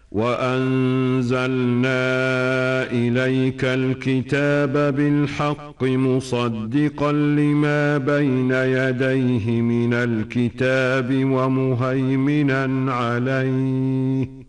وأنزلنا إليك الكتاب بالحق مصدقا لما بين يديه من الكتاب ومهيمنا عليه